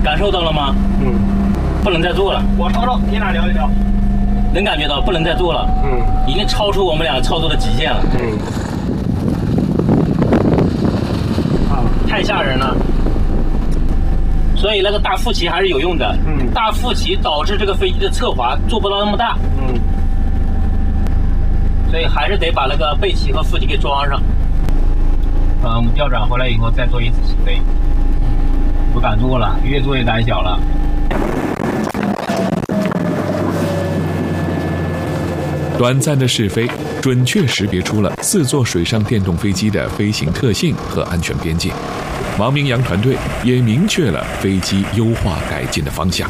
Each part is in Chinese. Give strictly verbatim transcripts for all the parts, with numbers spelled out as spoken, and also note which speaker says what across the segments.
Speaker 1: 感受到了吗？
Speaker 2: 嗯，
Speaker 1: 不能再做了。
Speaker 2: 我瞅瞅，你俩聊一聊。
Speaker 1: 能感觉到不能再做了。
Speaker 2: 嗯，
Speaker 1: 已经超出我们俩操作的极限了。
Speaker 2: 嗯。
Speaker 1: 啊，太吓人了。所以那个大副鳍还是有用的。嗯。大副鳍导致这个飞机的侧滑做不到那么大。
Speaker 2: 嗯。
Speaker 1: 所以还是得把那个背鳍和副鳍给装上。啊，我们调转回来以后再做一次起飞。不敢做了，越做越胆小了。
Speaker 3: 短暂的试飞，准确识别出了四座水上电动飞机的飞行特性和安全边界。王明阳团队也明确了飞机优化改进的方向。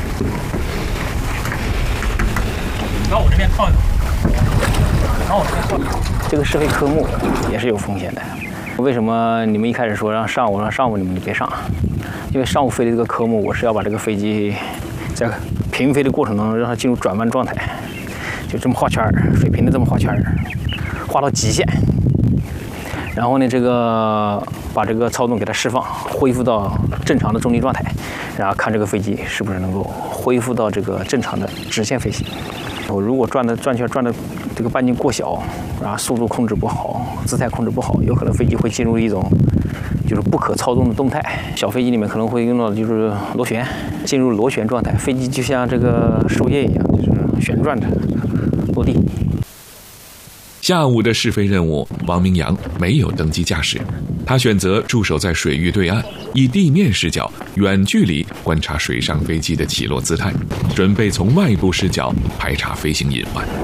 Speaker 1: 往我这边靠一靠，往我这边靠一靠。
Speaker 4: 这个试飞科目也是有风险的。为什么你们一开始说让上午，让上午你们就别上？因为上午飞的这个科目，我是要把这个飞机在平飞的过程当中让它进入转弯状态。就这么画圈儿，水平的这么画圈儿，画到极限。然后呢，这个把这个操纵给它释放，恢复到正常的中立状态，然后看这个飞机是不是能够恢复到这个正常的直线飞行。我如果转的转圈转的这个半径过小，啊，速度控制不好，姿态控制不好，有可能飞机会进入一种就是不可操纵的动态。小飞机里面可能会用到的就是螺旋，进入螺旋状态，飞机就像这个树叶一样，就是旋转着。落地。
Speaker 3: 下午的试飞任务，王明阳没有登机驾驶，他选择驻守在水域对岸，以地面视角远距离观察水上飞机的起落姿态，准备从外部视角排查飞行隐患。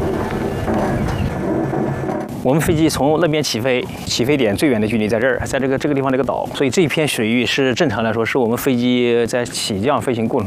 Speaker 4: 我们飞机从那边起飞，起飞点最远的距离在这儿，在这个这个地方这个岛，所以这一片水域是正常来说是我们飞机在起降飞行过程